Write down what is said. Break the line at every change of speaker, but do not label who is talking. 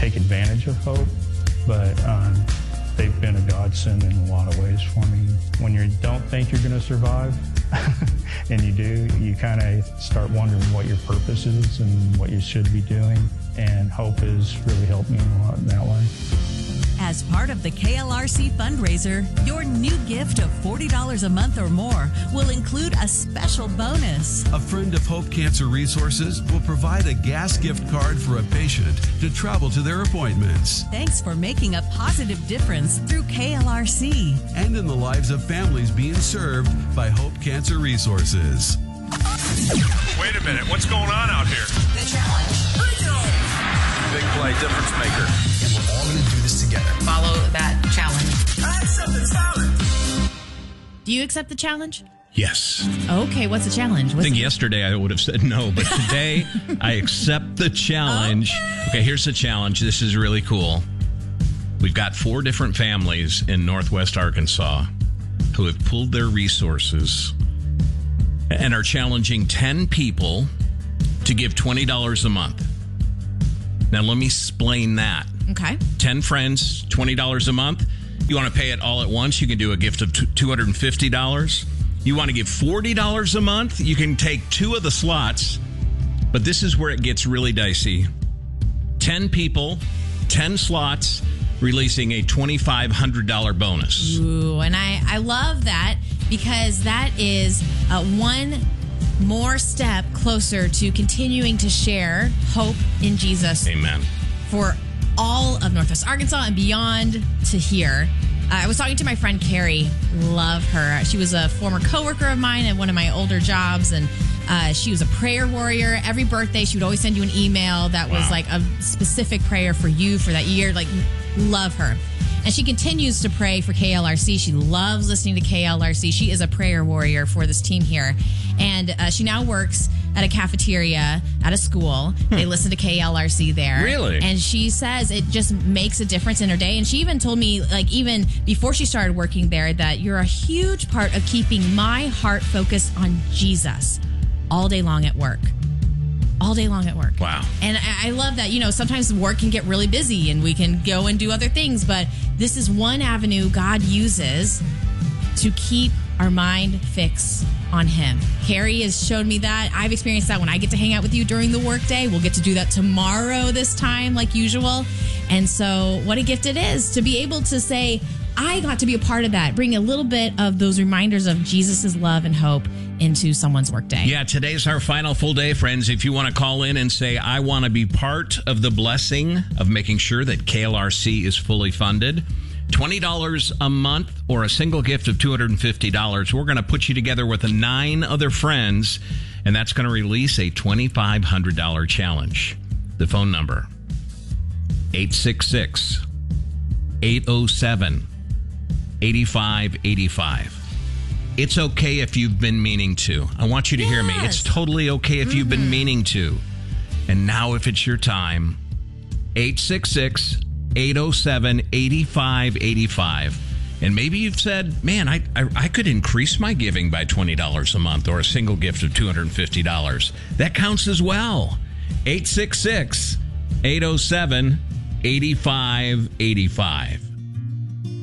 take advantage of Hope, but they've been a godsend in a lot of ways for me. When you don't think you're going to survive, and you do, you kind of start wondering what your purpose is and what you should be doing. And Hope has really helped me a lot in that way.
As part of the KLRC fundraiser, your new gift of $40 a month or more will include a special bonus.
A friend of Hope Cancer Resources will provide a gas gift card for a patient to travel to their appointments.
Thanks for making a positive difference through KLRC.
And in the lives of families being served by Hope Cancer Resources.
Wait a minute, what's going on out here?
The challenge.
Big play difference maker.
And we're all going to do this together. Follow that challenge.
I accept the challenge.
Do you accept the challenge?
Yes.
Okay, what's the challenge?
I think yesterday I would have said no, but today I accept the challenge. Okay, here's the challenge. This is really cool. We've got 4 different families in Northwest Arkansas who have pooled their resources and are challenging 10 people to give $20 a month. Now, let me explain that.
Okay.
10 friends, $20 a month. You want to pay it all at once, you can do a gift of $250. You want to give $40 a month, you can take 2 of the slots. But this is where it gets really dicey. 10 people, 10 slots, releasing a $2,500 bonus.
Ooh, and I love that because that is one more step closer to continuing to share hope in Jesus.
Amen.
For all of Northwest Arkansas and beyond to here. I was talking to my friend Carrie. Love her. She was a former coworker of mine at one of my older jobs, and she was a prayer warrior. Every birthday, she would always send you an email that was like a specific prayer for you for that year. Like, love her. And she continues to pray for KLRC. She loves listening to KLRC. She is a prayer warrior for this team here. And she now works at a cafeteria at a school. They listen to KLRC there.
Really?
And she says it just makes a difference in her day. And she even told me, like, even before she started working there, that you're a huge part of keeping my heart focused on Jesus all day long at work. All day long at work.
Wow.
And I love that, sometimes work can get really busy and we can go and do other things, but this is one avenue God uses to keep our mind fixed on Him. Carrie has showed me that. I've experienced that when I get to hang out with you during the workday. We'll get to do that tomorrow this time, like usual. And so what a gift it is to be able to say, I got to be a part of that, bring a little bit of those reminders of Jesus' love and hope into someone's workday.
Yeah, today's our final full day, friends. If you want to call in and say, I want to be part of the blessing of making sure that KLRC is fully funded, $20 a month or a single gift of $250, we're going to put you together with 9 other friends, and that's going to release a $2,500 challenge. The phone number, 866-807-8585. It's okay if you've been meaning to. I want you to hear me. It's totally okay if you've been meaning to. And now if it's your time, 866-807-8585. And maybe you've said, man, I could increase my giving by $20 a month or a single gift of $250. That counts as well. 866-807-8585.